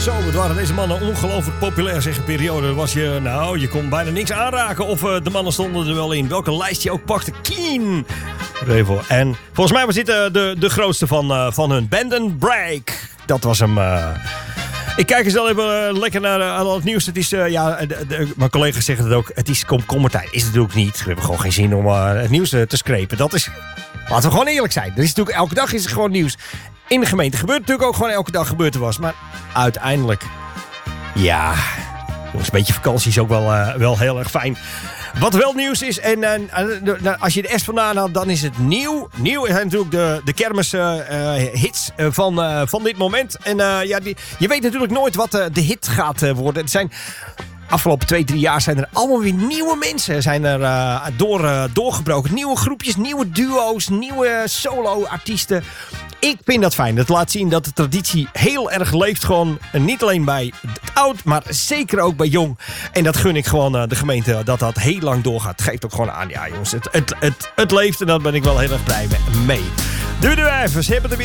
Zo, wat waren deze mannen ongelooflijk populair, zeg een periode. Was je kon bijna niks aanraken of de mannen stonden er wel in. Welke lijst je ook pakte, Keen. En volgens mij was dit de grootste van hun. Bend and Break. Dat was hem. Ik kijk eens wel even lekker naar al het nieuws. Het is, mijn collega's zeggen het ook, het is komkommertijd. Is het natuurlijk niet. We hebben gewoon geen zin om het nieuws te scrapen. Dat is, laten we gewoon eerlijk zijn. Er is natuurlijk, elke dag is er gewoon nieuws. In de gemeente gebeurt natuurlijk ook gewoon elke dag gebeurd er was. Maar uiteindelijk, ja, jongens, een beetje vakantie is ook wel heel erg fijn. Wat wel nieuws is, en als je de S vandaan haalt, dan is het nieuw. Nieuw zijn natuurlijk de kermishits van dit moment. En je weet natuurlijk nooit wat de hit gaat worden. Het zijn afgelopen 2-3 jaar zijn er allemaal weer nieuwe mensen zijn er doorgebroken. Nieuwe groepjes, nieuwe duo's, nieuwe solo-artiesten. Ik vind dat fijn. Dat laat zien dat de traditie heel erg leeft. Gewoon niet alleen bij oud, maar zeker ook bij jong. En dat gun ik gewoon de gemeente dat heel lang doorgaat. Het geeft ook gewoon aan. Ja jongens, het leeft en daar ben ik wel heel erg blij mee. Doei even. Ze hebben er weer